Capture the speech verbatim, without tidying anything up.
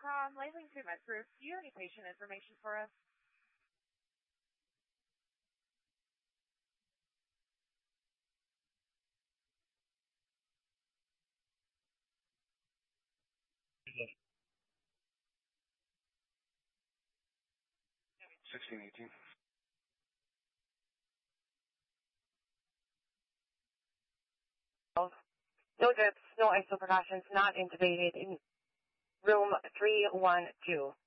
com, labeling treatment proof. Do you have any patient information for us? sixteen eighteen. No drips, no I S O precautions, not intubated in room three one two.